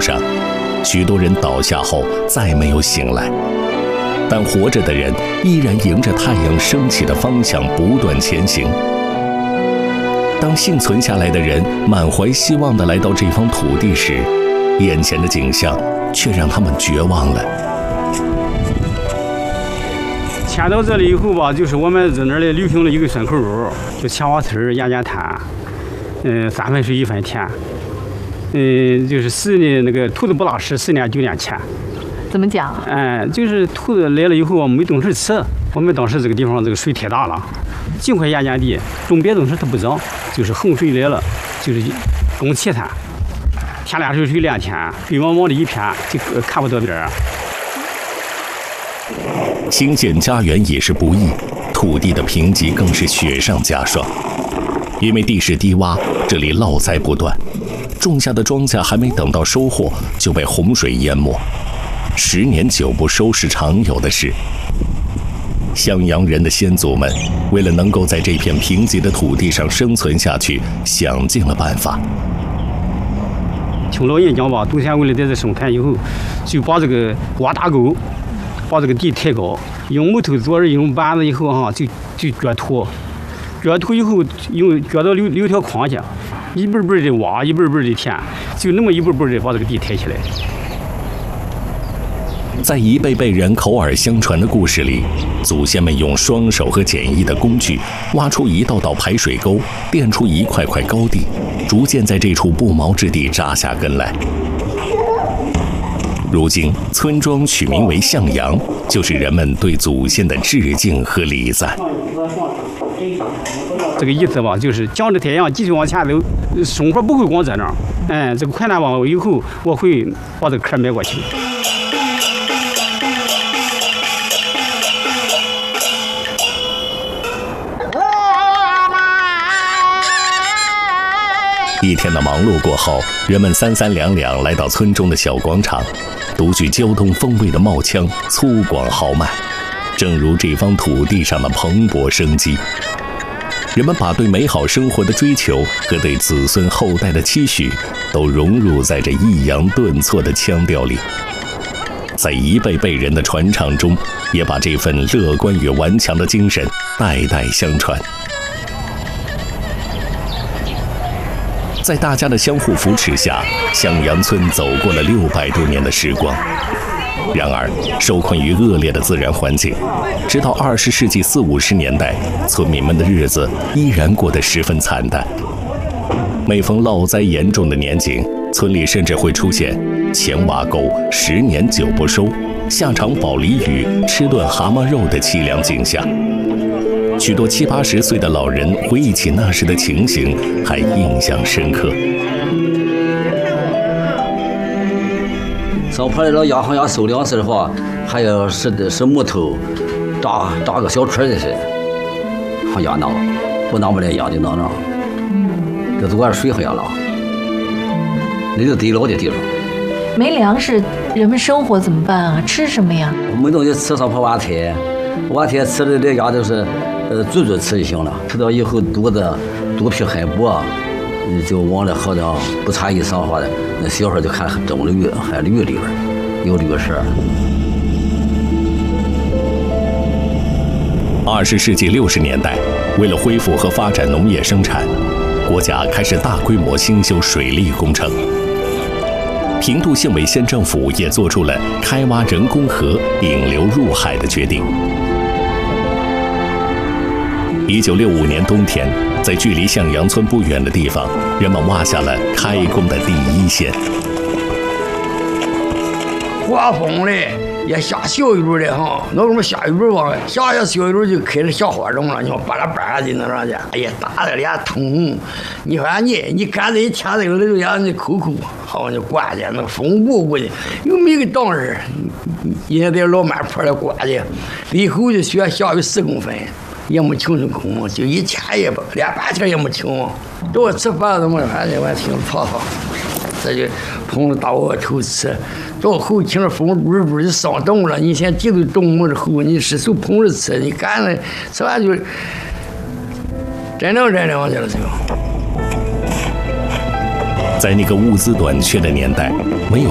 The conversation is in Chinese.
上，许多人倒下后再没有醒来，但活着的人依然迎着太阳升起的方向不断前行。当幸存下来的人满怀希望地来到这方土地时，眼前的景象却让他们绝望了。 迁到这里以后吧，就是我们在那里流行了一个顺口溜，就千瓦村眼眼滩，3分水1分田，就是10年那个兔子不拉屎，10年9年钱。 怎么讲？ 就是兔子来了以后没东西吃，我们当时这个地方这个水太大了，尽快眼眼地种别的东西它不长，就是洪水来了，就是种气滩，天连水连天，黑茫茫的一片，就看不到边儿。 兴建家园也是不易，土地的贫瘠更是雪上加霜。因为地势低洼，这里涝灾不断，种下的庄稼还没等到收获，就被洪水淹没。10年9不收是常有的事。襄阳人的先祖们为了能够在这片贫瘠的土地上生存下去，想尽了办法。 听老人讲吧，冬天为了在这生存以后，就把这个挖大沟，把这个地抬高，用木头做着用板子以后就掘土，掘土以后掘到六条框架，一步步的挖，一步步的填，就那么一步步的把这个地抬起来。 在一辈辈人口耳相传的故事里，祖先们用双手和简易的工具挖出一道道排水沟，垫出一块块高地，逐渐在这处不毛之地扎下根来。如今村庄取名为向阳，就是人们对祖先的致敬和礼赞。 这个意思吧，就是向着太阳继续往前走，生活不会光在那儿。这个困难往以后我会把这个坎迈过去。 一天的忙碌过后，人们三三两两来到村中的小广场，独具胶东风味的帽腔粗犷豪迈，正如这方土地上的蓬勃生机。人们把对美好生活的追求和对子孙后代的期许，都融入在这抑扬顿挫的腔调里，在一辈辈人的传唱中，也把这份乐观与顽强的精神代代相传。在大家的相互扶持下，向阳村走过了600多年的时光。然而，受困于恶劣的自然环境，直到20世纪40、50年代，村民们的日子依然过得十分惨淡。每逢涝灾严重的年景，村里甚至会出现前挖沟10年9不收，下场保鲤鱼，吃顿蛤蟆肉的凄凉景象。许多70、80岁的老人回忆起那时的情形，还印象深刻。 上坡来老压行压收粮食的话，还要是木头搭个小车的是，还压囊，不拿不来压的囊上，这都按水还压了，那就地老的地方。 没粮食，人们生活怎么办啊？吃什么呀？ 没东西吃，上坡挖田吃的在家都是。煮吃就行了，吃到以后肚皮很薄，就往里喝点不差1、2话的。那小孩就看蒸驴，还驴里边有驴食。 20世纪60年代，为了恢复和发展农业生产，国家开始大规模兴修水利工程。平度县委县政府也做出了开挖人工河引流入海的决定。1965年冬天，在距离向阳村不远的地方，人们挖下了开工的第一线。 刮风嘞，也下小雨的哈，那时候下雨吧，下小雨就开始下火种了，你说巴拉巴拉的那上去，哎呀，打的脸通红。你说你干这天这个那样你抠，好你刮去，那风不过去，又没个当时，人家在老满坡里刮去，以后就需要下雨10公分。也没停成功，就1天也不连半天也没停。等我吃饭怎么反正我听吵，这就碰着大窝头吃。到后听着风不就上冻了，你先地都冻了之后，你伸手碰着吃，你干了吃完就真正去了就。 在那个物资短缺的年代，没有